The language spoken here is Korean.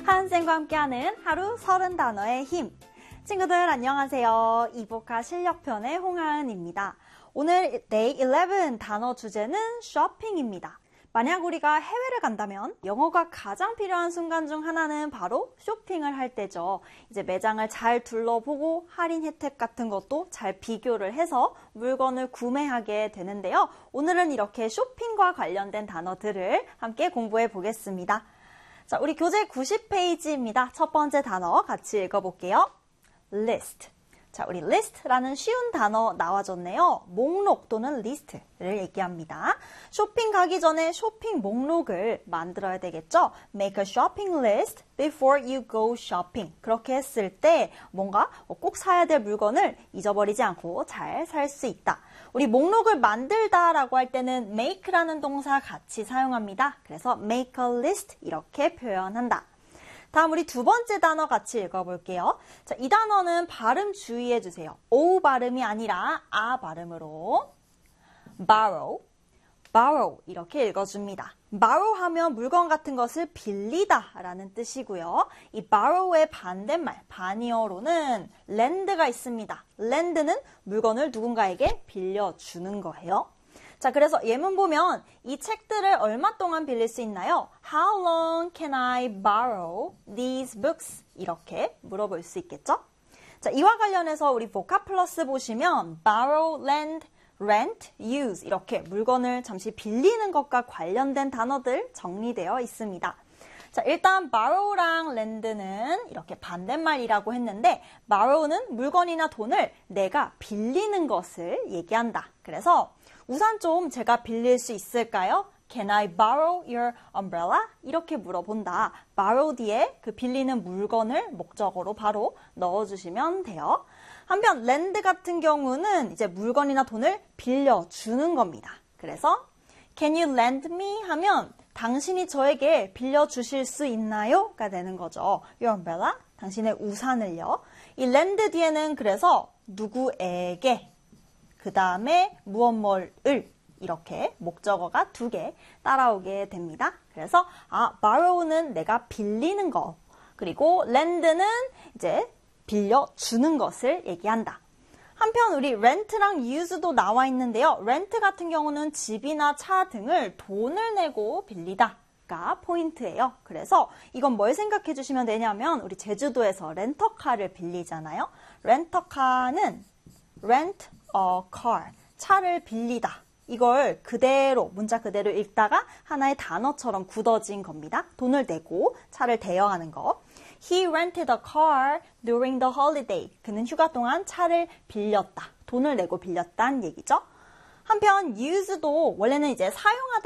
하은쌤과 함께하는 하루 30단어의 힘. 친구들 안녕하세요. 이보카 실력편의 홍하은입니다. 오늘 Day 11 단어 주제는 쇼핑입니다. 만약 우리가 해외를 간다면 영어가 가장 필요한 순간 중 하나는 바로 쇼핑을 할 때죠. 이제 매장을 잘 둘러보고 할인 혜택 같은 것도 잘 비교를 해서 물건을 구매하게 되는데요. 오늘은 이렇게 쇼핑과 관련된 단어들을 함께 공부해 보겠습니다. 자, 우리 교재 90페이지입니다. 첫 번째 단어 같이 읽어볼게요. list. 자, 우리 list라는 쉬운 단어 나와줬네요. 목록 또는 리스트를 얘기합니다. 쇼핑 가기 전에 쇼핑 목록을 만들어야 되겠죠? Make a shopping list before you go shopping. 그렇게 했을 때 뭔가 꼭 사야 될 물건을 잊어버리지 않고 잘 살 수 있다. 우리 목록을 만들다라고 할 때는 make라는 동사 같이 사용합니다. 그래서 make a list 이렇게 표현한다. 다음 우리 두 번째 단어 같이 읽어볼게요. 자, 이 단어는 발음 주의해 주세요. O 발음이 아니라 아 발음으로 borrow, borrow 이렇게 읽어줍니다. borrow 하면 물건 같은 것을 빌리다 라는 뜻이고요. 이 borrow의 반대말, 반이어로는 lend가 있습니다. lend는 물건을 누군가에게 빌려주는 거예요. 자, 그래서 예문 보면 이 책들을 얼마 동안 빌릴 수 있나요? How long can I borrow these books? 이렇게 물어볼 수 있겠죠? 자, 이와 관련해서 우리 보카플러스 보시면 borrow, lend, rent, use 이렇게 물건을 잠시 빌리는 것과 관련된 단어들 정리되어 있습니다. 자, 일단 borrow랑 lend는 이렇게 반대말이라고 했는데 borrow는 물건이나 돈을 내가 빌리는 것을 얘기한다. 그래서 우산 좀 제가 빌릴 수 있을까요? Can I borrow your umbrella? 이렇게 물어본다. borrow 뒤에 그 빌리는 물건을 목적어로 바로 넣어주시면 돼요. 한편 lend 같은 경우는 이제 물건이나 돈을 빌려주는 겁니다. 그래서 Can you lend me? 하면 당신이 저에게 빌려주실 수 있나요? 가 되는 거죠. Your umbrella? 당신의 우산을요. 이 lend 뒤에는 그래서 누구에게 그 다음에 무엇 뭘을 이렇게 목적어가 두 개 따라오게 됩니다. 그래서 borrow는 내가 빌리는 거, 그리고 lend는 이제 빌려주는 것을 얘기한다. 한편 우리 rent랑 use도 나와 있는데요. rent 같은 경우는 집이나 차 등을 돈을 내고 빌리다가 포인트예요. 그래서 이건 뭘 생각해 주시면 되냐면 우리 제주도에서 렌터카를 빌리잖아요. 렌터카는 rent a car, 차를 빌리다. 이걸 그대로, 문자 그대로 읽다가 하나의 단어처럼 굳어진 겁니다. 돈을 내고 차를 대여하는 거. He rented a car during the holiday. 그는 휴가 동안 차를 빌렸다. 돈을 내고 빌렸다는 얘기죠. 한편 use도 원래는 이제 사용하다